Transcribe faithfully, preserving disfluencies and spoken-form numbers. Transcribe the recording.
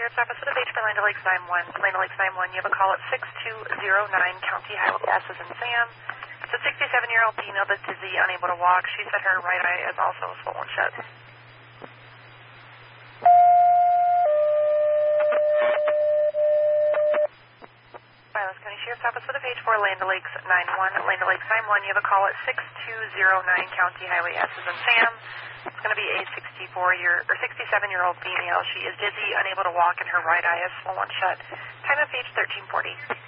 Sheriff's Office with a page for Land O'Lakes nine one. Land O'Lakes nine one, you have a call at six two zero nine County Highway S as in Sam. It's a sixty-seven-year-old female that's dizzy, unable to walk. She said her right eye is also swollen shut. Silas County Sheriff's Office with a page for Land O'Lakes nine one. Land O'Lakes nine one, you have a call at six two zero nine County Highway S as in Sam. It's going to be a sixty-four-year or sixty-seven-year-old female. She is dizzy, unable to walk, and her right eye is swollen shut. Time of page thirteen forty.